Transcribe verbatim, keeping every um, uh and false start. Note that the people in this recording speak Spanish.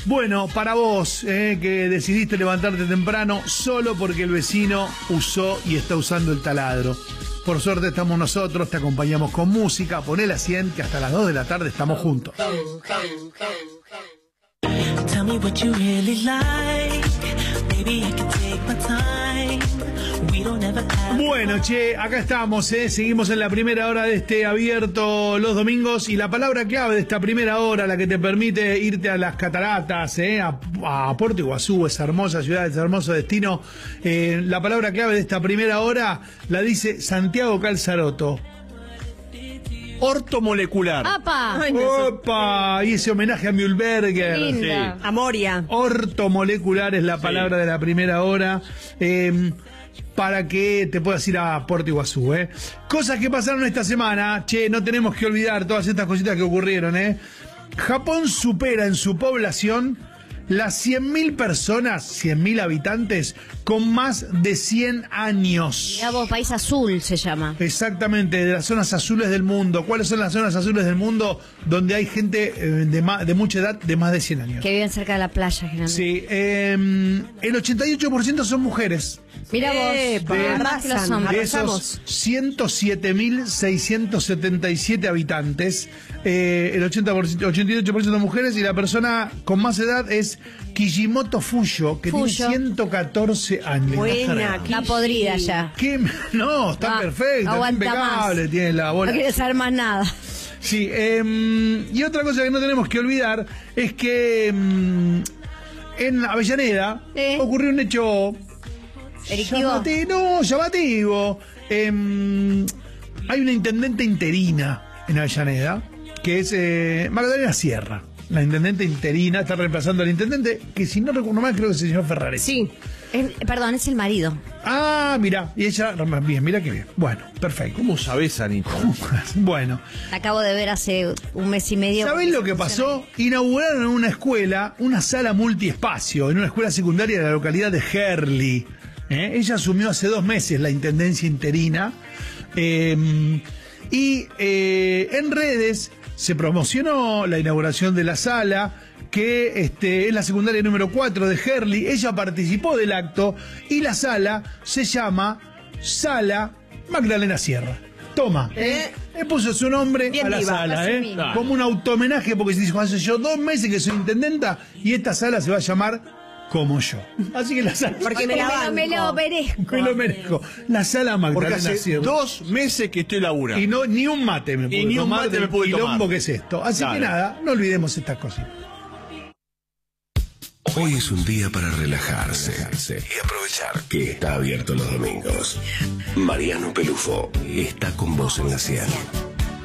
Bueno, para vos, eh, que decidiste levantarte temprano solo porque el vecino usó y está usando el taladro. Por suerte estamos nosotros, te acompañamos con música, poné la cien, que hasta las dos de la tarde estamos juntos. Tell me what you really like. Baby, I can take my time. We don't ever have... Bueno, che, acá estamos, eh. Seguimos en la primera hora de este abierto los domingos y la palabra clave de esta primera hora, la que te permite irte a las cataratas, eh, a, a Puerto Iguazú, esa hermosa ciudad, ese hermoso destino. Eh, la palabra clave de esta primera hora la dice Santiago Calzaroto. Ortomolecular. ¡Apa! ¡Opa! Y ese homenaje a Mühlberger. Linda. Sí. A Moria. Ortomolecular es la palabra sí. de la primera hora. Eh, para que te puedas ir a Puerto Iguazú, ¿eh? Cosas que pasaron esta semana. Che, no tenemos que olvidar todas estas cositas que ocurrieron, ¿eh? Japón supera en su población las cien mil personas, cien mil habitantes, con más de cien años. Mirá vos, país azul se llama. Exactamente, de las zonas azules del mundo. ¿Cuáles son las zonas azules del mundo donde hay gente eh, de, más, de mucha edad, de más de cien años? Que viven cerca de la playa, generalmente. Sí, eh, el ochenta y ocho por ciento son mujeres. Mira vos, de, más que los hombres. de esos ciento siete mil seiscientos setenta y siete habitantes, eh, el ochenta por ciento, ochenta y ocho por ciento de mujeres, y la persona con más edad es Kijimoto Fuyo, que Fuyo. tiene ciento catorce años. Buena, está podrida ya. ¿Qué? No, está ah, perfecta, está impecable, más. Tiene la bola. No quiere saber más nada. Sí, eh, y otra cosa que no tenemos que olvidar es que eh, en Avellaneda ¿Eh? ocurrió un hecho llamativo. No, llamativo. Eh, hay una intendente interina en Avellaneda, que es eh, Magdalena Sierra. La intendente interina está reemplazando al intendente, que si no recuerdo mal, creo que es el señor Ferraretti. Sí, es, perdón, es el marido. Ah, mira, y ella, bien, mira qué bien. Bueno, perfecto. ¿Cómo sabés, Anita? Bueno. La acabo de ver hace un mes y medio. ¿Sabés lo que pasó? Inauguraron en una escuela una sala multiespacio, en una escuela secundaria de la localidad de Herli. ¿Eh? Ella asumió hace dos meses la intendencia interina. Eh, y eh, en redes se promocionó la inauguración de la sala, que este, es la secundaria número cuatro de Herli. Ella participó del acto y la sala se llama Sala Magdalena Sierra. Toma, ¿eh? Le puso su nombre Bien a la viva, sala, ¿eh? Claro. Como un automenaje, porque se dijo, hace yo dos meses que soy intendenta y esta sala se va a llamar Como Yo. Así que la sala... Porque me, la me lo merezco. Me lo merezco. La sala Magdalena Porque hace Sierra. dos meses que estoy laburando. Y no, ni un mate me pude y ni tomar un mate me pude quilombo tomar. que es esto. Así claro. que nada, no olvidemos estas cosas. Hoy es un día para relajarse y aprovechar que está abierto los domingos. Mariano Pelufo está con vos en la cien.